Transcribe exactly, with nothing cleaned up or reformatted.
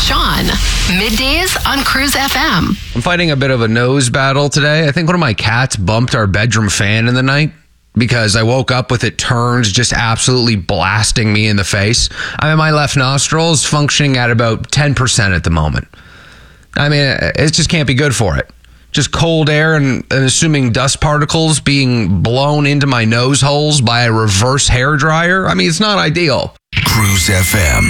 Sean, middays on Cruise F M. I'm fighting a bit of a nose battle today. I think one of my cats bumped our bedroom fan in the night because I woke up with it turned, just absolutely blasting me in the face. I mean, my left nostril is functioning at about ten percent at the moment. I mean, it just can't be good for it. Just cold air and, and assuming dust particles being blown into my nose holes by a reverse hairdryer. I mean, it's not ideal. Cruise F M.